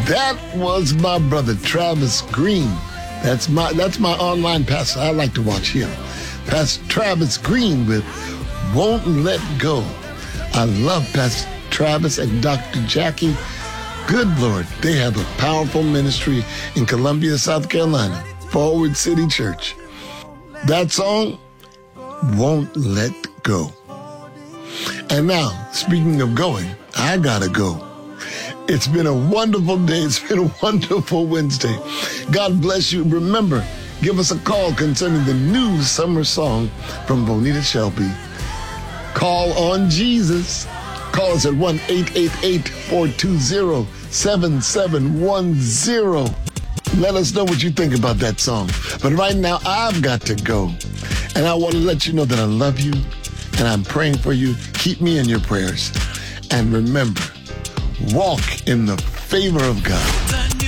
That was my brother, Travis Green. That's my online pastor. I like to watch him. Pastor Travis Green with Won't Let Go. I love Pastor Travis and Dr. Jackie. Good Lord, they have a powerful ministry in Columbia, South Carolina, Forward City Church. That song, Won't Let Go. And now, speaking of going, I gotta go. It's been a wonderful day. It's been a wonderful Wednesday. God bless you. Remember, give us a call concerning the new summer song from Bonita Shelby. Call on Jesus. Call us at 1-888-420-7710. Let us know what you think about that song. But right now, I've got to go. And I want to let you know that I love you and I'm praying for you. Keep me in your prayers. And remember, walk in the favor of God.